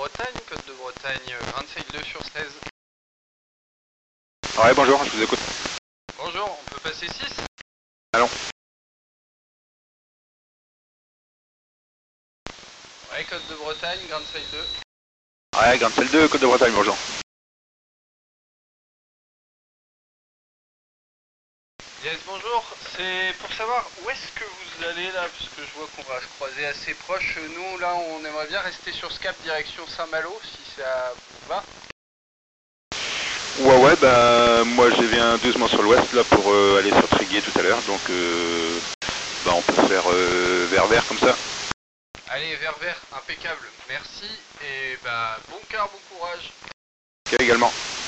Côte de Bretagne, 25-2 sur 16. Ouais, bonjour, je vous écoute. Bonjour, on peut passer 6? Allons. Ouais, Côte de Bretagne, Grand Sail 2. Ouais, Grand Sail 2, Côte de Bretagne, bonjour. Yes, bonjour, c'est pour savoir où est-ce que vous allez là, parce que je vois qu'on va se croiser assez proche. Nous, là, on aimerait bien rester sur ce cap direction Saint-Malo, si ça vous va. Ouais, bah moi j'ai viens doucement sur l'ouest là pour aller sur Tréguier tout à l'heure, donc bah on peut faire vers comme ça. Allez, vert, impeccable, merci, et bah bon quart, bon courage. Ok, également.